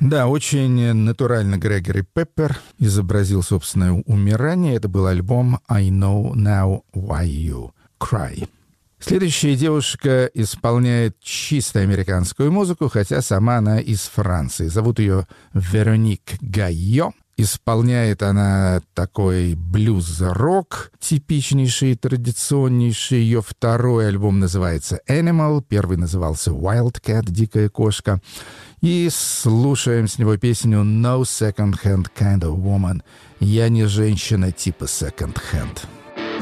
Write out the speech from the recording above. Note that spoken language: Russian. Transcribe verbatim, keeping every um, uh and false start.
Да, очень натурально Грегори Пеппер изобразил собственное умирание. Это был альбом «I Know Now Why You Cry». Следующая девушка исполняет чисто американскую музыку, хотя сама она из Франции. Зовут ее Вероник Гайо. Исполняет она такой блюз-рок, типичнейший, традиционнейший. Ее второй альбом называется «Animal», первый назывался «Wildcat», «Дикая кошка». И слушаем с него песню «No Second Hand Kind of Woman». «Я не женщина типа Second Hand».